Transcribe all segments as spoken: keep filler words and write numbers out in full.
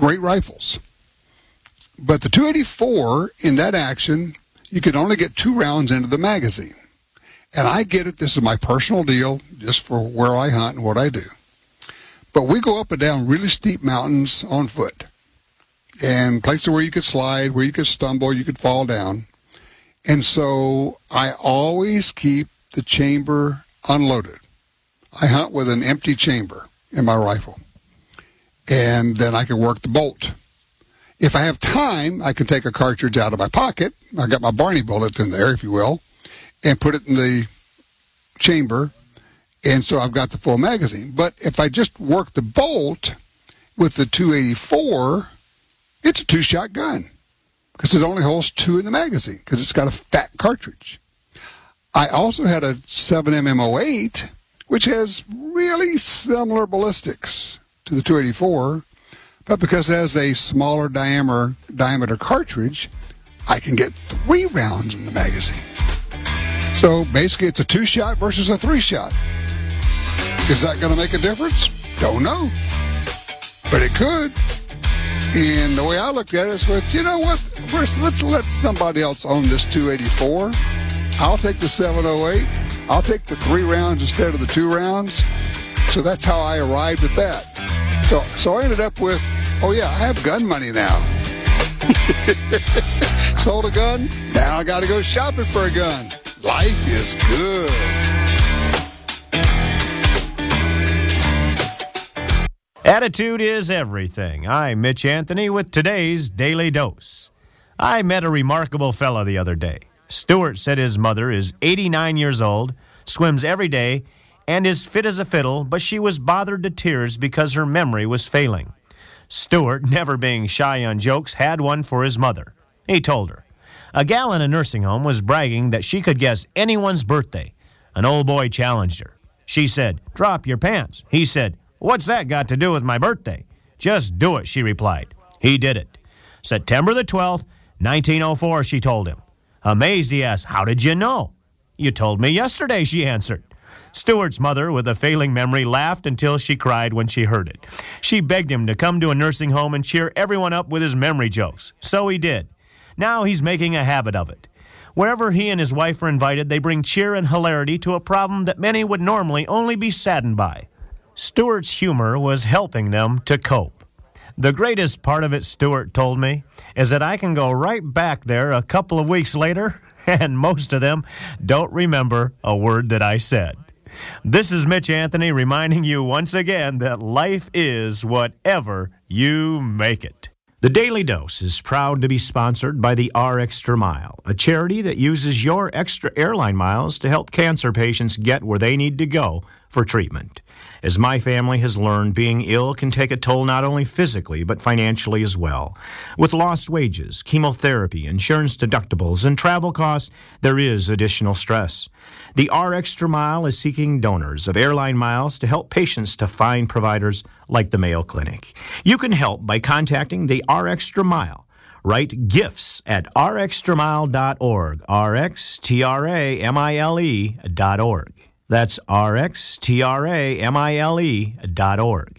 great rifles. But the two eighty-four, in that action, you could only get two rounds into the magazine. And I get it. This is my personal deal, just for where I hunt and what I do. But we go up and down really steep mountains on foot, and places where you could slide, where you could stumble, you could fall down. And so I always keep the chamber unloaded. I hunt with an empty chamber in my rifle, and then I can work the bolt. If I have time, I can take a cartridge out of my pocket. I got my Barney bullet in there, if you will, and put it in the chamber, and so I've got the full magazine. But if I just work the bolt with the two eighty-four, it's a two-shot gun because it only holds two in the magazine because it's got a fat cartridge. I also had a seven M M oh eight, which has really similar ballistics to the two eighty-four, but because it has a smaller diameter, diameter cartridge, I can get three rounds in the magazine. So basically it's a two-shot versus a three-shot. Is that going to make a difference? Don't know. But it could. And the way I look at it is, with, you know what? First, let's let somebody else own this two eighty-four. I'll take the seven oh eight. I'll take the three rounds instead of the two rounds. So that's how I arrived at that. So, so I ended up with, oh yeah, I have gun money now. Sold a gun. Now I got to go shopping for a gun. Life is good. Attitude is everything. I'm Mitch Anthony with today's Daily Dose. I met a remarkable fellow the other day. Stuart said his mother is eighty-nine years old, swims every day, and is fit as a fiddle, but she was bothered to tears because her memory was failing. Stuart, never being shy on jokes, had one for his mother. He told her. A gal in a nursing home was bragging that she could guess anyone's birthday. An old boy challenged her. She said, "Drop your pants." He said, "What's that got to do with my birthday?" "Just do it," she replied. He did it. September the twelfth, nineteen oh four, she told him. Amazed, he asked, "How did you know?" "You told me yesterday," she answered. Stuart's mother, with a failing memory, laughed until she cried when she heard it. She begged him to come to a nursing home and cheer everyone up with his memory jokes. So he did. Now he's making a habit of it. Wherever he and his wife are invited, they bring cheer and hilarity to a problem that many would normally only be saddened by. Stuart's humor was helping them to cope. The greatest part of it, Stuart told me, is that I can go right back there a couple of weeks later, and most of them don't remember a word that I said. This is Mitch Anthony reminding you once again that life is whatever you make it. The Daily Dose is proud to be sponsored by the R Extra Mile, a charity that uses your extra airline miles to help cancer patients get where they need to go for treatment. As my family has learned, being ill can take a toll not only physically, but financially as well. With lost wages, chemotherapy, insurance deductibles, and travel costs, there is additional stress. The R Extra Mile is seeking donors of airline miles to help patients to find providers like the Mayo Clinic. You can help by contacting the R Extra Mile. Write gifts at r extra mile dot org, R X T R A M I L E dot org. That's R X T R A M I L E dot org.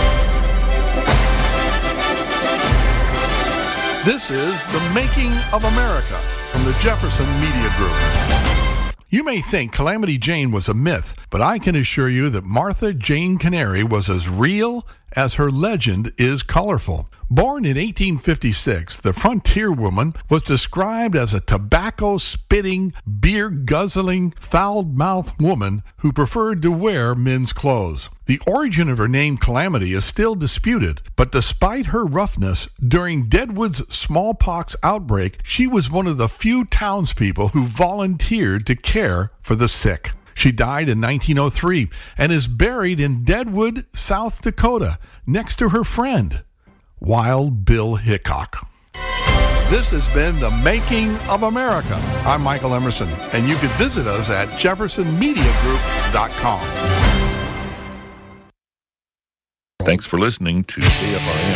This is The Making of America from the Jefferson Media Group. You may think Calamity Jane was a myth, but I can assure you that Martha Jane Canary was as real as her legend is colorful. Born in eighteen fifty-six, the frontier woman was described as a tobacco-spitting, beer-guzzling, foul-mouthed woman who preferred to wear men's clothes. The origin of her name, Calamity, is still disputed, but despite her roughness, during Deadwood's smallpox outbreak, she was one of the few townspeople who volunteered to care for the sick. She died in nineteen oh three and is buried in Deadwood, South Dakota, next to her friend, Wild Bill Hickok. This has been The Making of America. I'm Michael Emerson, and you can visit us at jefferson media group dot com. Thanks for listening to K F R N.